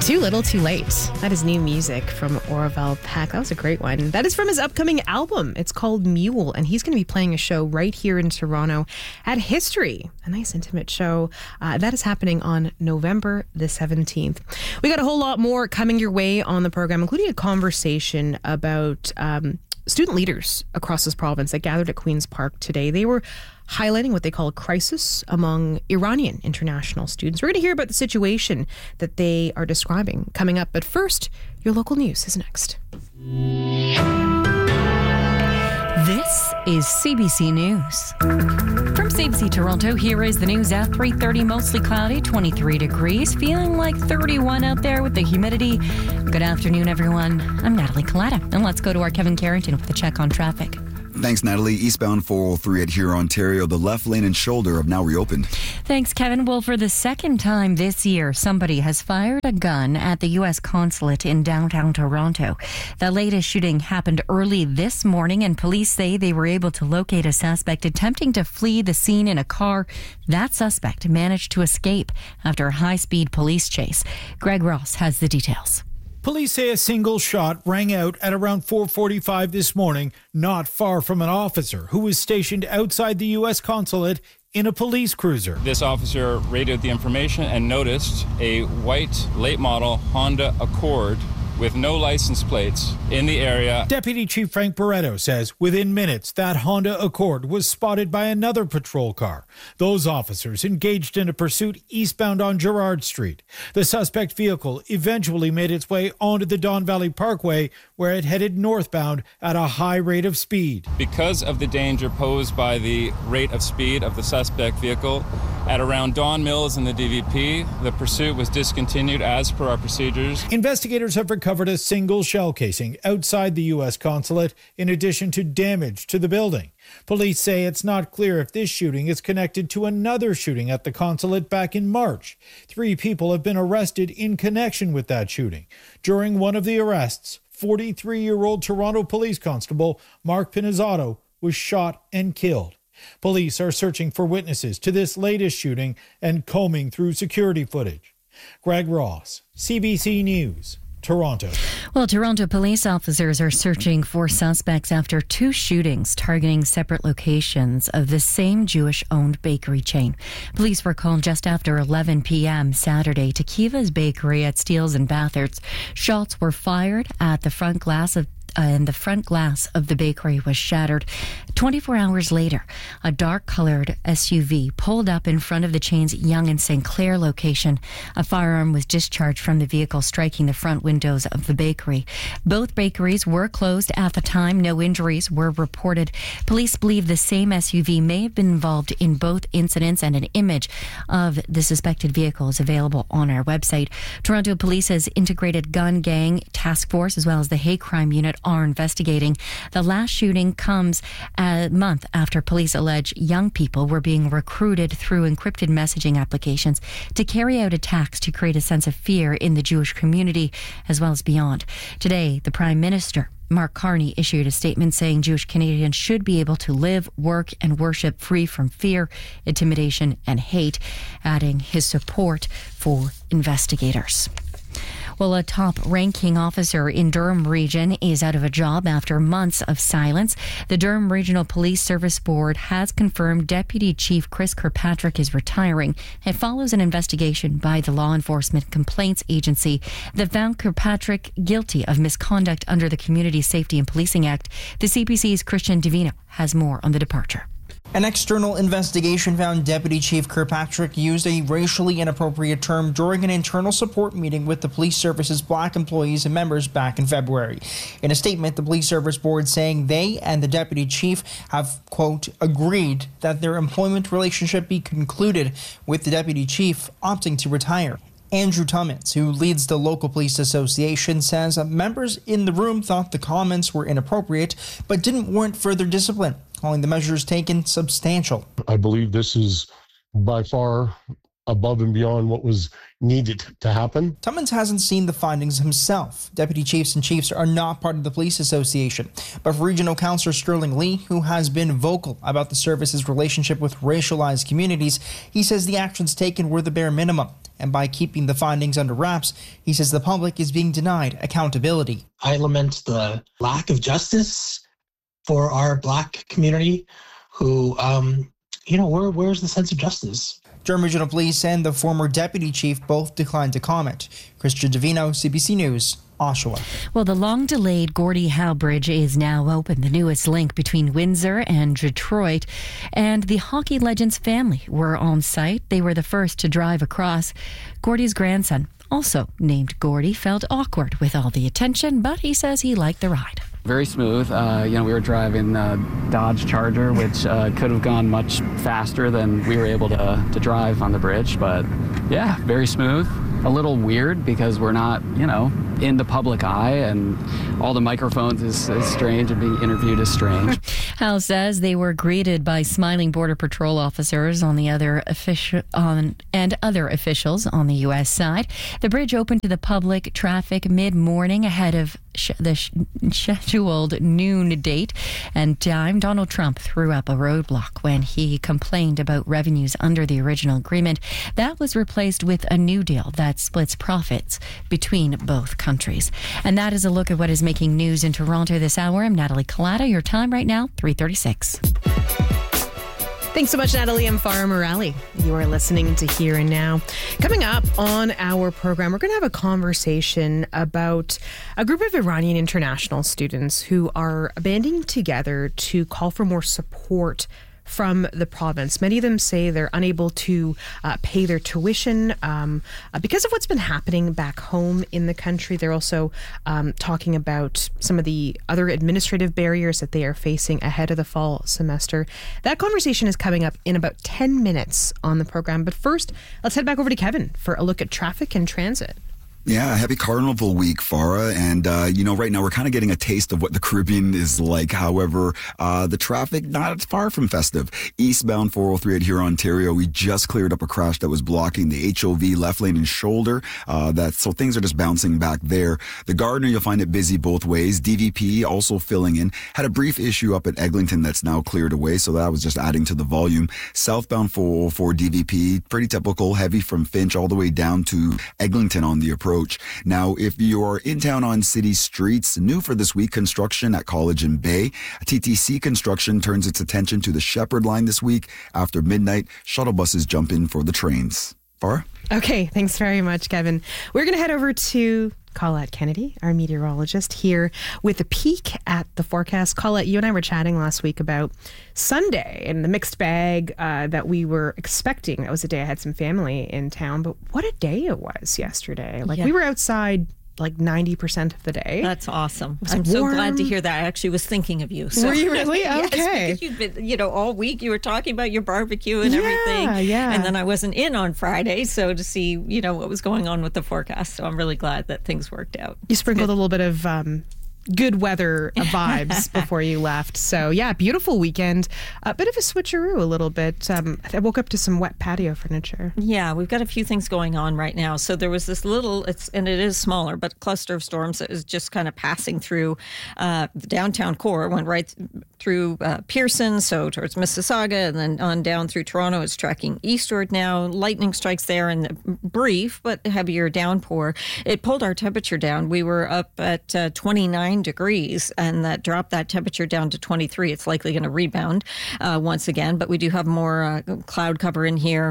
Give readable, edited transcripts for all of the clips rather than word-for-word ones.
Too Little, Too Late. That is new music from Orville Peck. That was a great one. That is from his upcoming album. It's called Mule, and he's going to be playing a show right here in Toronto at History, a nice intimate show. That is happening on November the 17th. We got a whole lot more coming your way on the program, including a conversation about student leaders across this province that gathered at Queen's Park today. They were highlighting what they call a crisis among Iranian international students. We're going to hear about the situation that they are describing coming up. But first, your local news is next. This is CBC News. From CBC Toronto, here is the news at 3:30. Mostly cloudy, 23 degrees, feeling like 31 out there with the humidity. Good afternoon, everyone. I'm Natalie Colletta, and let's go to our Kevin Carrington with a check on traffic. Thanks, Natalie. Eastbound 403 at Huron, Ontario. The left lane and shoulder have now reopened. Thanks, Kevin. Well, for the second time this year, somebody has fired a gun at the U.S. consulate in downtown Toronto. The latest shooting happened early this morning, and police say they were able to locate a suspect attempting to flee the scene in a car. That suspect managed to escape after a high-speed police chase. Greg Ross has the details. Police say a single shot rang out at around 4:45 this morning, not far from an officer who was stationed outside the U.S. consulate in a police cruiser. This officer radioed the information and noticed a white late model Honda Accord with no license plates in the area. Deputy Chief Frank Barretto says within minutes that Honda Accord was spotted by another patrol car. Those officers engaged in a pursuit eastbound on Gerrard Street. The suspect vehicle eventually made its way onto the Don Valley Parkway, where it headed northbound at a high rate of speed. Because of the danger posed by the rate of speed of the suspect vehicle, at around Don Mills and the DVP, the pursuit was discontinued as per our procedures. Investigators have recovered a single shell casing outside the U.S. consulate, in addition to damage to the building. Police say it's not clear if this shooting is connected to another shooting at the consulate back in March. 3 people have been arrested in connection with that shooting. During one of the arrests, 43-year-old Toronto Police Constable Mark Pinizzato was shot and killed. Police are searching for witnesses to this latest shooting and combing through security footage. Greg Ross, CBC News, Toronto. Well, Toronto police officers are searching for suspects after 2 shootings targeting separate locations of the same Jewish-owned bakery chain. Police were called just after 11 p.m. Saturday to Kiva's Bakery at Steeles and Bathurst. Shots were fired at the front glass and the front glass of the bakery was shattered. 24 hours later, a dark-colored SUV pulled up in front of the chain's Yonge and St. Clair location. A firearm was discharged from the vehicle, striking the front windows of the bakery. Both bakeries were closed at the time. No injuries were reported. Police believe the same SUV may have been involved in both incidents, and an image of the suspected vehicle is available on our website. Toronto Police's Integrated Gun Gang Task Force, as well as the Hate Crime Unit, are investigating. The last shooting comes a month after police allege young people were being recruited through encrypted messaging applications to carry out attacks to create a sense of fear in the Jewish community as well as beyond. Today, the Prime Minister, Mark Carney, issued a statement saying Jewish Canadians should be able to live, work and worship free from fear, intimidation and hate, adding his support for investigators. Well, a top-ranking officer in Durham Region is out of a job after months of silence. The Durham Regional Police Service Board has confirmed Deputy Chief Chris Kirkpatrick is retiring. It follows an investigation by the Law Enforcement Complaints Agency that found Kirkpatrick guilty of misconduct under the Community Safety and Policing Act. The CPC's Christian Divino has more on the departure. An external investigation found Deputy Chief Kirkpatrick used a racially inappropriate term during an internal support meeting with the police service's black employees and members back in February. In a statement, the police service board saying they and the deputy chief have, quote, agreed that their employment relationship be concluded, with the deputy chief opting to retire. Andrew Tummins, who leads the local police association, says members in the room thought the comments were inappropriate but didn't warrant further discipline, calling the measures taken substantial. I believe this is by far above and beyond what was needed to happen. Tummins hasn't seen the findings himself. Deputy chiefs and chiefs are not part of the police association. But for Regional Councillor Sterling Lee, who has been vocal about the service's relationship with racialized communities, he says the actions taken were the bare minimum. And by keeping the findings under wraps, he says the public is being denied accountability. I lament the lack of justice for our Black community who, where's the sense of justice? Durham Regional Police and the former deputy chief both declined to comment. Christian Davino, CBC News, Oshawa. Well, the long-delayed Gordie Howe Bridge is now open, the newest link between Windsor and Detroit. And the hockey legend's family were on site. They were the first to drive across. Gordie's grandson, also named Gordie, felt awkward with all the attention, but he says he liked the ride. Very smooth. We were driving Dodge Charger, which could have gone much faster than we were able to drive on the bridge. But yeah, very smooth. A little weird because we're not, in the public eye, and all the microphones is strange, and being interviewed is strange. Howe says they were greeted by smiling Border Patrol officers and other officials on the U.S. side. The bridge opened to the public traffic mid-morning ahead of the scheduled noon date and time. Donald Trump threw up a roadblock when he complained about revenues under the original agreement. That was replaced with a new deal that splits profits between both countries. And that is a look at what is making news in Toronto this hour. I'm Natalie Collada. Your time right now, 3:36. Thanks so much, Natalie. I'm Farah Morali. You are listening to Here and Now. Coming up on our program, we're going to have a conversation about a group of Iranian international students who are banding together to call for more support from the province. Many of them say they're unable to pay their tuition because of what's been happening back home in the country. They're also talking about some of the other administrative barriers that they are facing ahead of the fall semester. That conversation is coming up in about 10 minutes on the program. But first, let's head back over to Kevin for a look at traffic and transit. Yeah, happy Carnival Week, Farah. And, right now we're kind of getting a taste of what the Caribbean is like. However, the traffic not far from festive. Eastbound 403 at here, Ontario, we just cleared up a crash that was blocking the HOV left lane and shoulder. So things are just bouncing back there. The Gardiner, you'll find it busy both ways. DVP also filling in. Had a brief issue up at Eglinton that's now cleared away, so that was just adding to the volume. Southbound 404 DVP, pretty typical, heavy from Finch all the way down to Eglinton on the approach. Now, if you're in town on city streets, new for this week, construction at College and Bay. TTC Construction turns its attention to the Shepherd line this week. After midnight, shuttle buses jump in for the trains. Farah? Okay, thanks very much, Kevin. We're going to head over to Colette Kennedy, our meteorologist, here with a peek at the forecast. Colette, you and I were chatting last week about Sunday and the mixed bag that we were expecting. That was the day I had some family in town, but what a day it was yesterday. We were outside 90% of the day. That's awesome. I'm so glad to hear that. I actually was thinking of you. So. Were you really? Yes, okay. Because you've been, all week you were talking about your barbecue and everything. Yeah. And then I wasn't in on Friday, so to see, what was going on with the forecast. So I'm really glad that things worked out. You sprinkled a little bit of good weather vibes before you left. So yeah, beautiful weekend. A bit of a switcheroo a little bit. I woke up to some wet patio furniture. Yeah, we've got a few things going on right now. So there was this and it is smaller, but cluster of storms that is just kind of passing through the downtown core, went right through Pearson, so towards Mississauga, and then on down through Toronto. It's tracking eastward now. Lightning strikes there and brief but heavier downpour. It pulled our temperature down. We were up at 29 degrees, and that dropped that temperature down to 23. It's likely going to rebound once again, but we do have more cloud cover in here.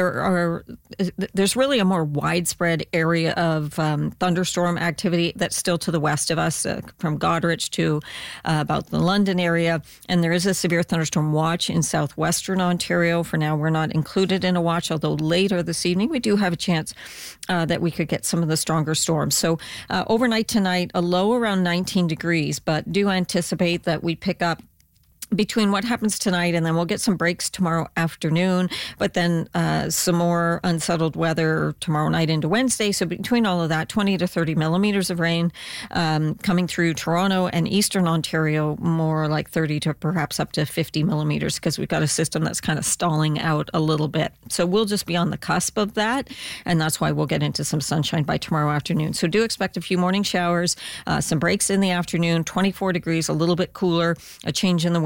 There's really a more widespread area of thunderstorm activity that's still to the west of us, from Goderich to about the London area, and there is a severe thunderstorm watch in southwestern Ontario. For now, we're not included in a watch, although later this evening we do have a chance that we could get some of the stronger storms. So overnight tonight, a low around 19 degrees, but do anticipate that we pick up between what happens tonight, and then we'll get some breaks tomorrow afternoon, but then some more unsettled weather tomorrow night into Wednesday. So between all of that, 20 to 30 millimeters of rain coming through Toronto and eastern Ontario, more like 30 to perhaps up to 50 millimeters, because we've got a system that's kind of stalling out a little bit. So we'll just be on the cusp of that, and that's why we'll get into some sunshine by tomorrow afternoon. So do expect a few morning showers, some breaks in the afternoon, 24 degrees, a little bit cooler, a change in the wind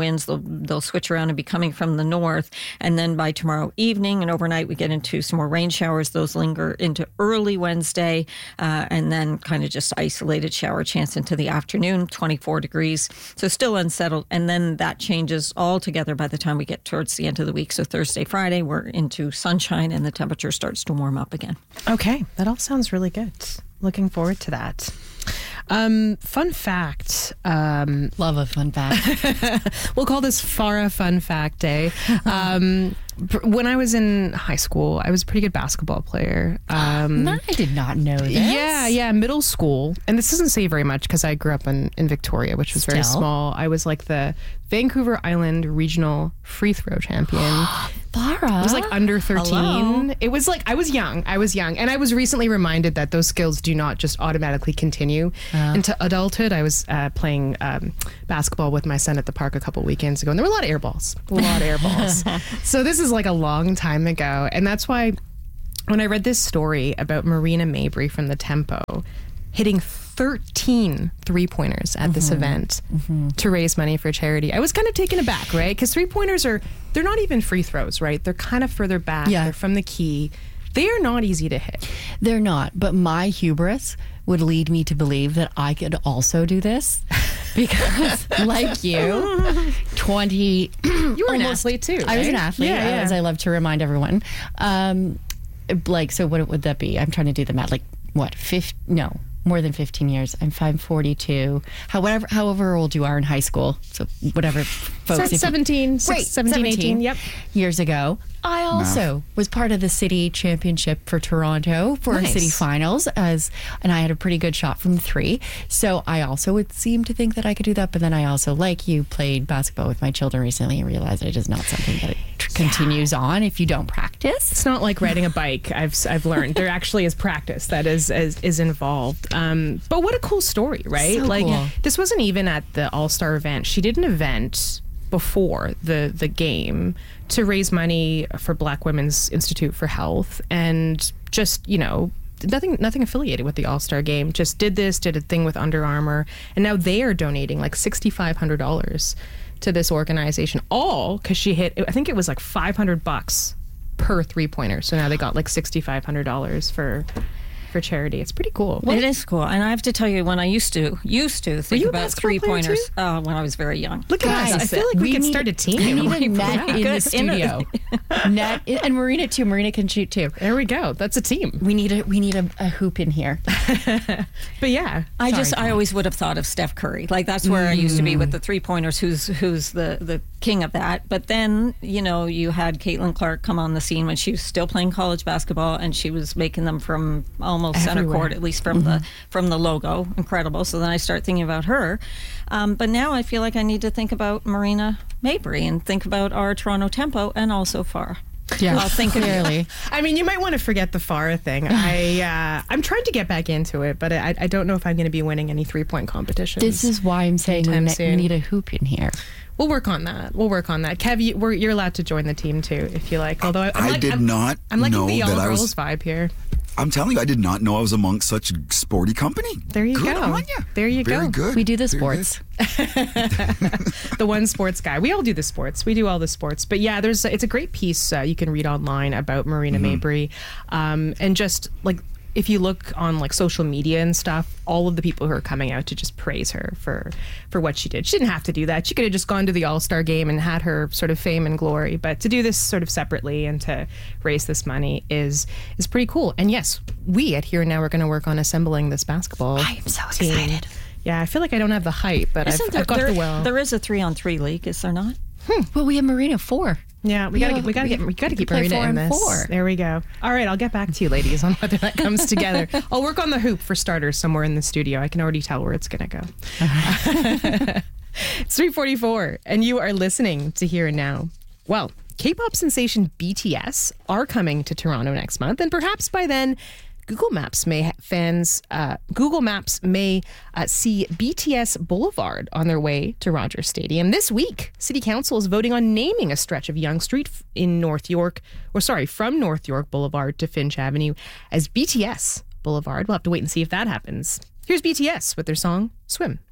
winds. They'll switch around and be coming from the north. And then by tomorrow evening and overnight, we get into some more rain showers. Those linger into early Wednesday, and then kind of just isolated shower chance into the afternoon, 24 degrees. So still unsettled. And then that changes altogether by the time we get towards the end of the week. So Thursday, Friday, we're into sunshine and the temperature starts to warm up again. Okay, that all sounds really good. Looking forward to that. Fun fact. Love a fun fact. We'll call this Farah Fun Fact Day. When I was in high school, I was a pretty good basketball player. I did not know this. Yeah, middle school. And this doesn't say very much because I grew up in Victoria, which was very small. I was like the Vancouver Island regional free throw champion. Farah. I was like under 13. Hello. It was like I was young. And I was recently reminded that those skills do not just automatically continue into adulthood. I was playing basketball with my son at the park a couple weekends ago, and there were a lot of air balls. So this is like a long time ago. And that's why when I read this story about Marina Mabrey from the Tempo hitting 13 three-pointers at this event to raise money for charity, I was kind of taken aback, right? Because three-pointers they're not even free throws, right? They're kind of further back. Yeah. They're from the key. They are not easy to hit. They're not, but my hubris would lead me to believe that I could also do this because, like you, 20... You were an athlete too, right? I was an athlete, Yeah. as I love to remind everyone. So what would that be? I'm trying to do the math. Like, what, more than 15 years. I'm 542. However old you are in high school. So whatever, folks. 17, 18, yep. Years ago. I also was part of the city championship for Toronto for Nice. city finals, and I had a pretty good shot from 3. So I also would seem to think that I could do that. But then I also, like you, played basketball with my children recently and realized it is not something that continues on if you don't practice. It's not like riding a bike. I've learned there actually is practice that is involved. But what a cool story, right? So like cool. This wasn't even at the All-Star event. She did an event before the game to raise money for Black Women's Institute for Health, and just nothing affiliated with the All-Star game. Just did a thing with Under Armour, and now they are donating like $6,500 to this organization, all because she hit, I think it was like $500 per three-pointer. So now they got like $6,500 for charity. It's pretty cool. It is cool. And I have to tell you, when I used to think you a about basketball player three-pointers when I was very young. Look at us. I feel like we could start a team. We need a net in the studio. Net, and Marina too. Marina can shoot too. There we go. That's a team. We need a hoop in here. But yeah, I always would have thought of Steph Curry. Like that's where I used to be with the three-pointers. Who's the king of that? But then you had Caitlin Clark come on the scene when she was still playing college basketball, and she was making them from almost center court, at least from the logo. Incredible. So then I start thinking about her. But now I feel like I need to think about Marina Mabrey and think about our Toronto Tempo and also Farah. Yeah, I'll think clearly. I mean, you might want to forget the Farah thing. I'm trying to get back into it, but I don't know if I'm going to be winning any three-point competitions. This is why I'm saying we need a hoop in here. We'll work on that. Kev, you're allowed to join the team too if you like. Although I'm liking the all girls vibe here. I'm telling you, I did not know I was amongst such sporty company. There you Good go. on ya. There you Very go. good. We do the Very sports. The one sports guy. We all do the sports. We do all the sports. But yeah, it's a great piece you can read online about Marina Mabrey, and just like, if you look on like social media and stuff, all of the people who are coming out to just praise her for what she did. She didn't have to do that. She could have just gone to the All-Star game and had her sort of fame and glory. But to do this sort of separately and to raise this money is pretty cool. And yes, we at Here and Now are going to work on assembling this basketball team. I am so excited. Yeah, I feel like I don't have the hype, but I've got the will. There is a 3-on-3 league, is there not? Well, we have Marina 4. Yeah, we gotta keep Marina in this. 4. There we go. All right, I'll get back to you, ladies, on whether that comes together. I'll work on the hoop for starters somewhere in the studio. I can already tell where it's gonna go. It's 3:44, and you are listening to Here and Now. Well, K-pop sensation BTS are coming to Toronto next month, and perhaps by then, Google Maps may see BTS Boulevard on their way to Rogers Stadium. This week, City Council is voting on naming a stretch of Yonge Street from North York Boulevard to Finch Avenue as BTS Boulevard. We'll have to wait and see if that happens. Here's BTS with their song, Swim.